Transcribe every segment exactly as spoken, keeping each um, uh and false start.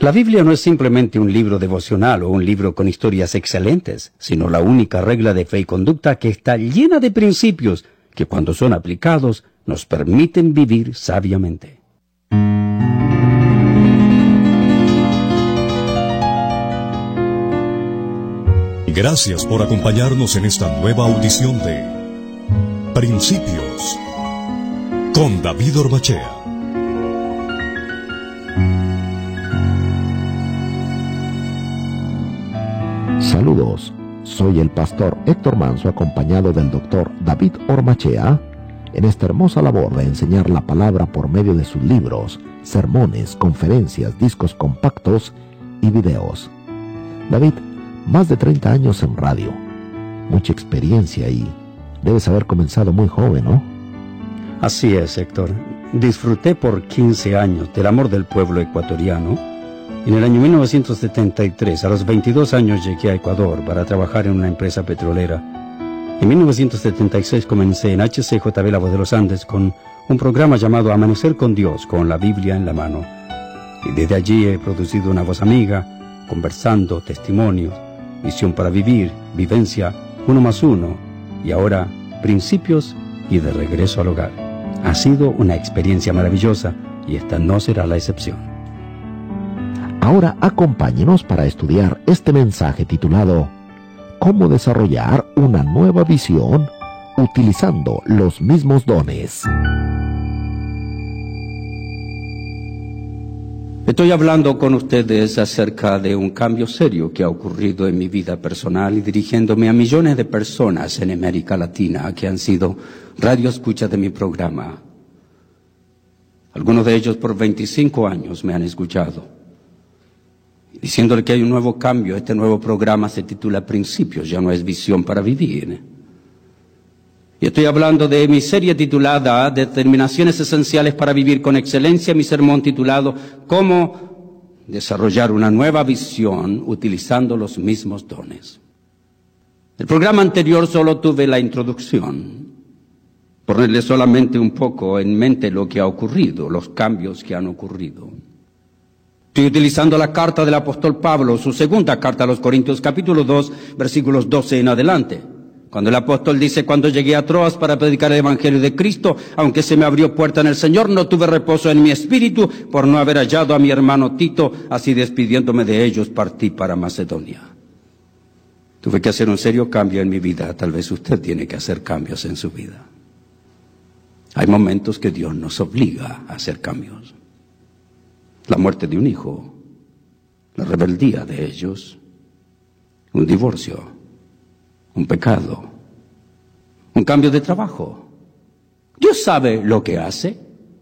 La Biblia no es simplemente un libro devocional o un libro con historias excelentes, sino la única regla de fe y conducta que está llena de principios que cuando son aplicados nos permiten vivir sabiamente. Gracias por acompañarnos en esta nueva audición de Principios con David Ormachea. Saludos, soy el pastor Héctor Manso, acompañado del doctor David Ormachea, en esta hermosa labor de enseñar la palabra por medio de sus libros, sermones, conferencias, discos compactos y videos. David, más de treinta años en radio, mucha experiencia y debes haber comenzado muy joven, ¿no? Así es, Héctor. Disfruté por quince años del amor del pueblo ecuatoriano. En el año mil novecientos setenta y tres, a los veintidós años, llegué a Ecuador para trabajar en una empresa petrolera. En mil novecientos setenta y seis comencé en H C J B La Voz de los Andes con un programa llamado Amanecer con Dios, con la Biblia en la mano. Y desde allí he producido Una Voz Amiga, Conversando, Testimonios, Visión para Vivir, Vivencia, Uno más Uno, y ahora Principios y De Regreso al Hogar. Ha sido una experiencia maravillosa y esta no será la excepción. Ahora acompáñenos para estudiar este mensaje titulado ¿Cómo desarrollar una nueva visión utilizando los mismos dones? Estoy hablando con ustedes acerca de un cambio serio que ha ocurrido en mi vida personal y dirigiéndome a millones de personas en América Latina que han sido radioescuchas de mi programa. Algunos de ellos por veinticinco años me han escuchado. Diciéndole que hay un nuevo cambio. Este nuevo programa se titula Principios, ya no es Visión para Vivir. Y estoy hablando de mi serie titulada Determinaciones Esenciales para Vivir con Excelencia, mi sermón titulado Cómo desarrollar una nueva visión utilizando los mismos dones. El programa anterior solo tuve la introducción, ponerle solamente un poco en mente lo que ha ocurrido, los cambios que han ocurrido. Estoy utilizando la carta del apóstol Pablo, su segunda carta a los Corintios, capítulo dos, versículos doce en adelante. Cuando el apóstol dice, cuando llegué a Troas para predicar el evangelio de Cristo, aunque se me abrió puerta en el Señor, no tuve reposo en mi espíritu por no haber hallado a mi hermano Tito, así despidiéndome de ellos partí para Macedonia. Tuve que hacer un serio cambio en mi vida, tal vez usted tiene que hacer cambios en su vida. Hay momentos que Dios nos obliga a hacer cambios. La muerte de un hijo, la rebeldía de ellos, un divorcio, un pecado, un cambio de trabajo. Dios sabe lo que hace.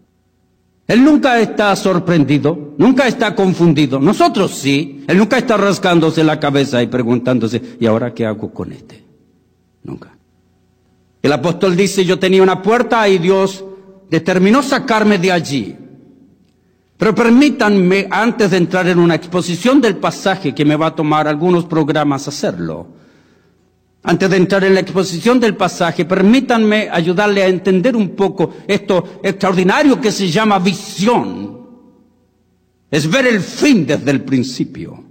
Él nunca está sorprendido, nunca está confundido. Nosotros sí. Él nunca está rascándose la cabeza y preguntándose, ¿y ahora qué hago con este? Nunca. El apóstol dice, yo tenía una puerta y Dios determinó sacarme de allí. Pero permítanme, antes de entrar en una exposición del pasaje, que me va a tomar algunos programas hacerlo, antes de entrar en la exposición del pasaje, permítanme ayudarle a entender un poco esto extraordinario que se llama visión. Es ver el fin desde el principio.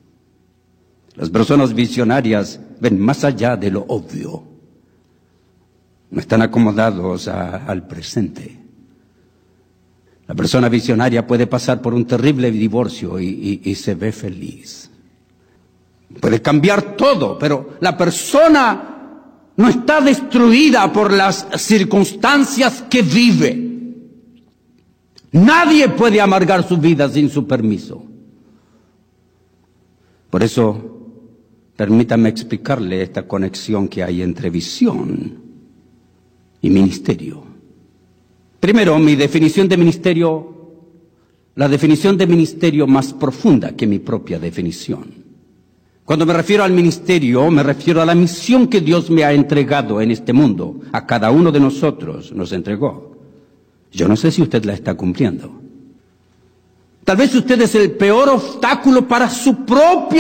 Las personas visionarias ven más allá de lo obvio. No están acomodados a, al presente. La persona visionaria puede pasar por un terrible divorcio y, y, y se ve feliz. Puede cambiar todo, pero la persona no está destruida por las circunstancias que vive. Nadie puede amargar su vida sin su permiso. Por eso, permítame explicarle esta conexión que hay entre visión y ministerio. Primero, mi definición de ministerio, la definición de ministerio más profunda que mi propia definición. Cuando me refiero al ministerio, me refiero a la misión que Dios me ha entregado en este mundo. A cada uno de nosotros nos entregó. Yo no sé si usted la está cumpliendo. Tal vez usted es el peor obstáculo para su propia